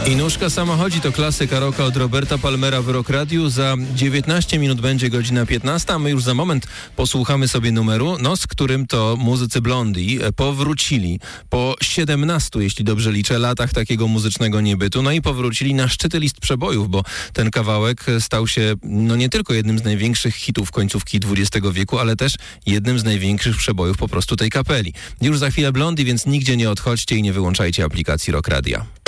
I nóżka sama chodzi, to klasyka rocka od Roberta Palmera w Rock Radiu. Za 19 minut będzie godzina 15, a my już za moment posłuchamy sobie numeru, z którym to muzycy Blondie powrócili po 17, jeśli dobrze liczę, latach takiego muzycznego niebytu. I powrócili na szczyty list przebojów, bo ten kawałek stał się nie tylko jednym z największych hitów końcówki XX wieku, ale też jednym z największych przebojów po prostu tej kapeli. Już za chwilę Blondie, więc nigdzie nie odchodźcie i nie wyłączajcie aplikacji Rock Radia.